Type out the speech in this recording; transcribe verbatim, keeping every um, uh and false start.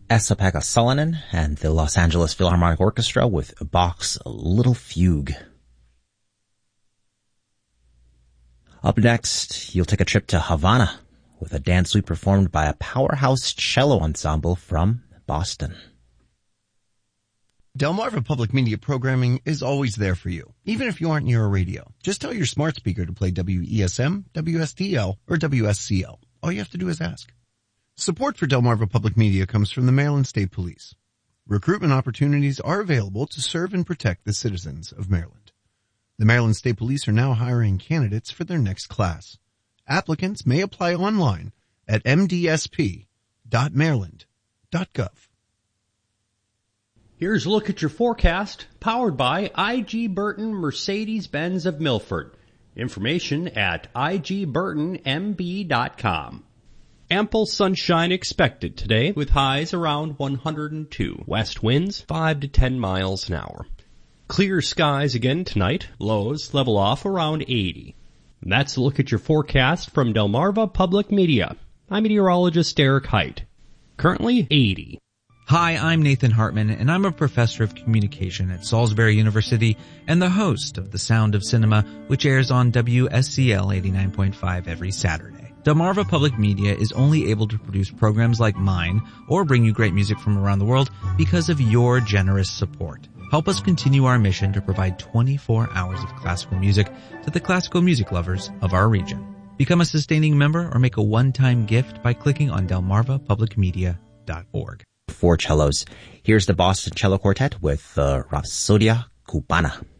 Esa-Pekka Salonen and the Los Angeles Philharmonic Orchestra with Bach's Little Fugue. Up next, you'll take a trip to Havana with a dance suite performed by a powerhouse cello ensemble from Boston. Delmarva Public Media programming is always there for you, even if you aren't near a radio. Just tell your smart speaker to play W E S M, W S T L, or W S C L. All you have to do is ask. Support for Delmarva Public Media comes from the Maryland State Police. Recruitment opportunities are available to serve and protect the citizens of Maryland. The Maryland State Police are now hiring candidates for their next class. Applicants may apply online at m d s p dot maryland dot gov. Here's a look at your forecast, powered by I G Burton Mercedes-Benz of Milford. Information at i g burton m b dot com. Ample sunshine expected today, with highs around one hundred two. West winds five to ten miles an hour. Clear skies again tonight. Lows level off around eighty. And that's a look at your forecast from Delmarva Public Media. I'm meteorologist Eric Height. Currently eighty. Hi, I'm Nathan Hartman, and I'm a professor of communication at Salisbury University and the host of The Sound of Cinema, which airs on W S C L eighty-nine point five every Saturday. Delmarva Public Media is only able to produce programs like mine or bring you great music from around the world because of your generous support. Help us continue our mission to provide twenty-four hours of classical music to the classical music lovers of our region. Become a sustaining member or make a one-time gift by clicking on delmarva public media dot org. Four cellos. Here's the Boston Cello Quartet with the Rapsodia Cubana.